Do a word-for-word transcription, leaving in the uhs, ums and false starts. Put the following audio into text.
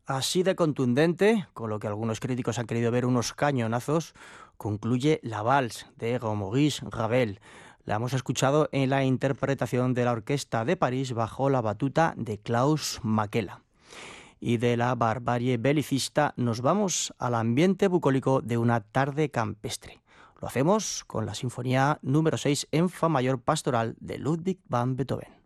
Así de contundente, con lo que algunos críticos han querido ver unos cañonazos, concluye La Valse de Maurice Ravel. La hemos escuchado en la interpretación de la Orquesta de París bajo la batuta de Klaus Makela. Y de la barbarie belicista nos vamos al ambiente bucólico de una tarde campestre. Lo hacemos con la Sinfonía número seis en Fa mayor pastoral de Ludwig van Beethoven.